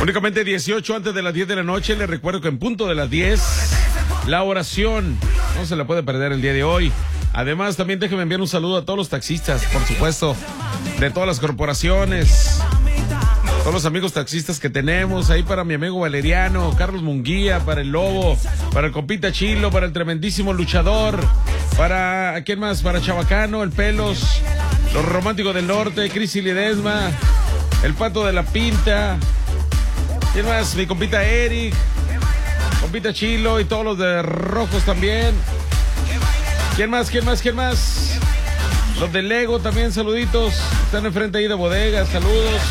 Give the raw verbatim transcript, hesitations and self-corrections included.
Únicamente dieciocho antes de las diez de la noche. Les recuerdo que en punto de las diez, la oración no se la puede perder el día de hoy. Además, también déjenme enviar un saludo a todos los taxistas, por supuesto, de todas las corporaciones, todos los amigos taxistas que tenemos, ahí para mi amigo Valeriano, Carlos Munguía, para el Lobo, para el compita Chilo, para el tremendísimo Luchador, para, ¿quién más? Para Chabacano, el Pelos, los Románticos del Norte, Cris y Ledesma, el Pato de la Pinta, ¿quién más? Mi compita Eric, compita Chilo y todos los de Rojos también. ¿Quién más? ¿Quién más? ¿Quién más? Los de Lego también, saluditos. Están enfrente ahí de bodega, saludos.